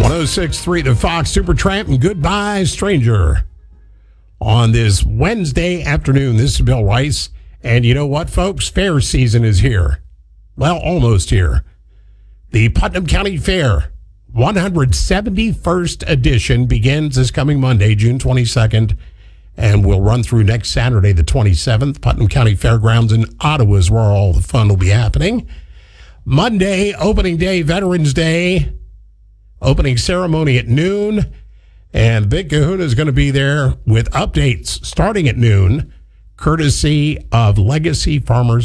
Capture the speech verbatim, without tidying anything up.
oh six point three The Fox, Supertramp, and Goodbye Stranger. On this Wednesday afternoon, this is Bill Rice. And you know what, folks? Fair season is here. Well, almost here. The Putnam County Fair, one hundred seventy-first edition, begins this coming Monday, June twenty-second, and will run through next Saturday, the twenty-seventh. Putnam County Fairgrounds in Ottawa is where all the fun will be happening. Monday, opening day, Veterans Day, opening ceremony at noon, and Big Kahuna is going to be there with updates starting at noon, courtesy of Legacy Farmers